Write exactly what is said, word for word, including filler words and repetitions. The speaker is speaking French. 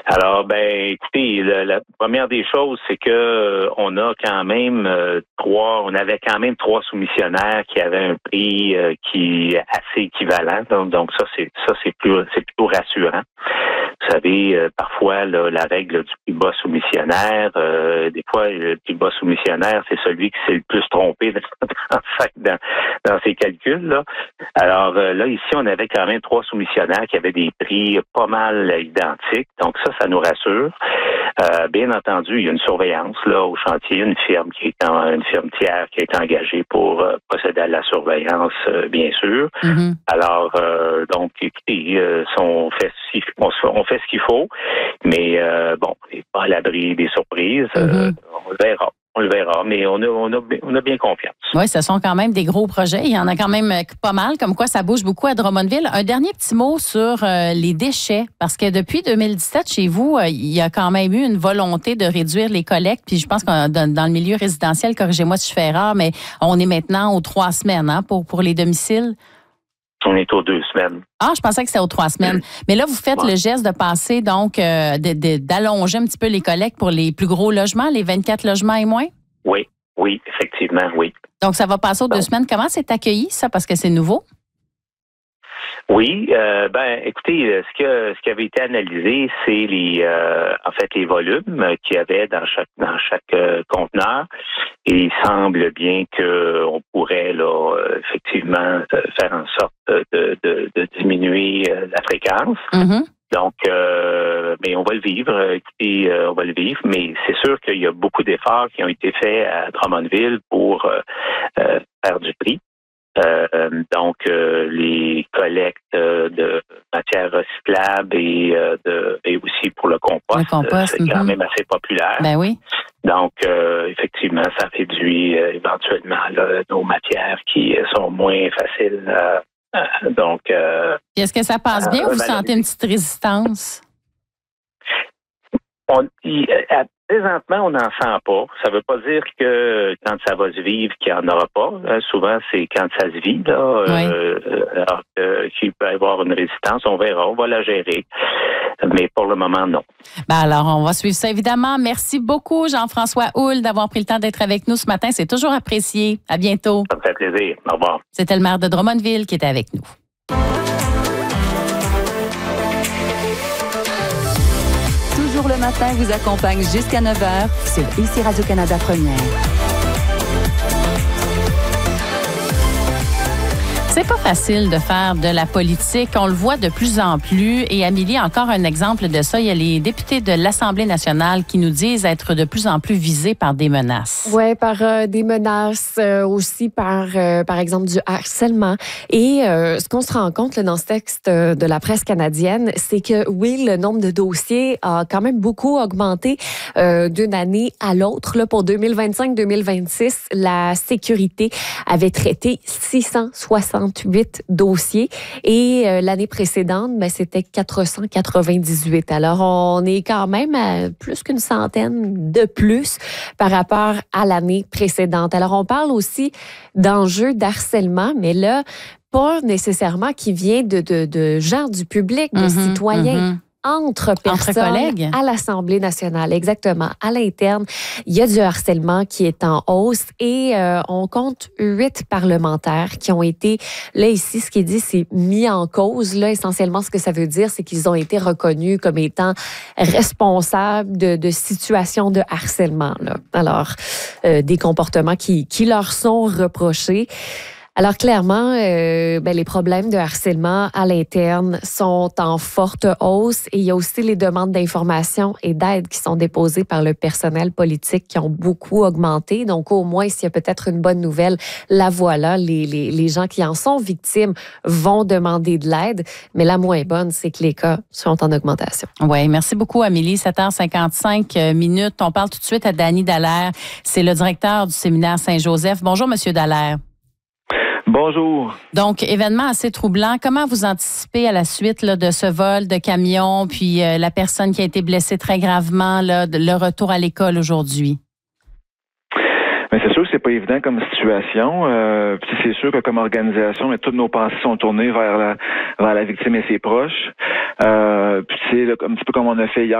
Alors, ben, écoutez, la, la première des choses, c'est que euh, on a quand même euh, trois, on avait quand même trois soumissionnaires qui avaient un prix euh, qui est assez équivalent. Donc, donc ça, c'est ça, c'est plus, c'est plutôt rassurant. Vous savez, euh, parfois, là, la règle du plus bas soumissionnaire, euh, des fois, le plus bas soumissionnaire, c'est celui qui s'est le plus trompé dans, dans, dans ses calculs. Là. Alors euh, là, ici, on avait quand même trois soumissionnaires qui avaient des prix pas mal identiques. Donc ça, ça nous rassure. Euh, bien entendu, il y a une surveillance là au chantier, une firme qui est en, une firme tiers qui est engagée pour euh, procéder à la surveillance, euh, bien sûr. Mm-hmm. Alors, euh, donc, écoutez, euh, on fait on, on fait ce qu'il faut, mais euh, bon, on n'est pas à l'abri des surprises. Mm-hmm. Euh, on le verra. On le verra, mais on a, on a, on a bien confiance. Oui, ce sont quand même des gros projets. Il y en a quand même pas mal, comme quoi ça bouge beaucoup à Drummondville. Un dernier petit mot sur euh, les déchets, parce que depuis deux mille dix-sept, chez vous, euh, il y a quand même eu une volonté de réduire les collectes. Puis je pense que dans, dans le milieu résidentiel, corrigez-moi si je fais erreur, mais on est maintenant aux trois semaines hein, pour, pour les domiciles. On est aux deux semaines. Ah, je pensais que c'était aux trois semaines. Mmh. Mais là, vous faites ouais. le geste de passer, donc, euh, de, de, d'allonger un petit peu les collectes pour les plus gros logements, les vingt-quatre logements et moins? Oui, oui, effectivement, oui. Donc, ça va passer aux donc, deux semaines. Comment c'est accueilli, ça, parce que c'est nouveau? Oui, euh, ben, écoutez, ce que ce qui avait été analysé, c'est les, euh, en fait, les volumes qu'il y avait dans chaque dans chaque euh, conteneur. Et il semble bien que on pourrait là effectivement faire en sorte de, de, de diminuer la fréquence. Mm-hmm. Donc, euh, mais on va le vivre, écoutez, euh, on va le vivre, mais c'est sûr qu'il y a beaucoup d'efforts qui ont été faits à Drummondville pour euh, euh, faire du tri. Euh, donc, euh, les collectes euh, de matières recyclables et, euh, de, et aussi pour le compost, le compost c'est mm-hmm. quand même assez populaire. Ben oui. Donc, euh, effectivement, ça réduit euh, éventuellement là, nos matières qui sont moins faciles. Euh, euh, donc, euh, est-ce que ça passe bien euh, ou vous sentez une petite résistance? On, il, à, présentement, on n'en sent pas. Ça ne veut pas dire que quand ça va se vivre, qu'il n'y en aura pas. Hein, souvent, c'est quand ça se vit, là, oui. euh, alors euh, qu'il peut y avoir une résistance. On verra, on va la gérer. Mais pour le moment, non. Ben alors, on va suivre ça, évidemment. Merci beaucoup, Jean-François Houle, d'avoir pris le temps d'être avec nous ce matin. C'est toujours apprécié. À bientôt. Ça me fait plaisir. Au revoir. C'était le maire de Drummondville qui était avec nous. Toujours le matin vous accompagne jusqu'à neuf heures sur ici Radio-Canada Première. C'est pas facile de faire de la politique. On le voit de plus en plus. Et Amélie, encore un exemple de ça. Il y a les députés de l'Assemblée nationale qui nous disent être de plus en plus visés par des menaces. Oui, par euh, des menaces, euh, aussi par, euh, par exemple, du harcèlement. Et euh, ce qu'on se rend compte là, dans ce texte euh, de la presse canadienne, c'est que oui, le nombre de dossiers a quand même beaucoup augmenté euh, d'une année à l'autre. Là, pour deux mille vingt-cinq deux mille vingt-six, la sécurité avait traité six cent soixante huit dossiers et euh, l'année précédente, ben, c'était quatre cent quatre-vingt-dix-huit. Alors, on est quand même à plus qu'une centaine de plus par rapport à l'année précédente. Alors, on parle aussi d'enjeux d'harcèlement, mais là, pas nécessairement qui vient de, de, de gens du public, de mm-hmm, citoyens. Mm-hmm. Entre personnes Entre collègues. À l'Assemblée nationale, exactement. À l'interne, il y a du harcèlement qui est en hausse et euh, on compte huit parlementaires qui ont été, là ici, ce qui est dit, c'est mis en cause. Là, essentiellement, ce que ça veut dire, c'est qu'ils ont été reconnus comme étant responsables de, de situations de harcèlement. Là. Alors, euh, des comportements qui, qui leur sont reprochés. Alors, clairement, euh, ben, les problèmes de harcèlement à l'interne sont en forte hausse et il y a aussi les demandes d'information et d'aide qui sont déposées par le personnel politique qui ont beaucoup augmenté. Donc, au moins, s'il y a peut-être une bonne nouvelle, la voilà. Les, les, les gens qui en sont victimes vont demander de l'aide. Mais la moins bonne, c'est que les cas sont en augmentation. Oui, merci beaucoup, Amélie. sept heures cinquante-cinq minutes. On parle tout de suite à Danny Dallaire. C'est le directeur du séminaire Saint-Joseph. Bonjour, Monsieur Dallaire. Bonjour. Donc, événement assez troublant. Comment vous anticipez à la suite là, de ce vol de camion, puis euh, la personne qui a été blessée très gravement, là, le retour à l'école aujourd'hui? Mais c'est sûr que c'est pas évident comme situation. Euh, puis c'est sûr que comme organisation, mais toutes nos pensées sont tournées vers la vers la victime et ses proches. Euh, puis c'est là, un petit peu comme on a fait hier.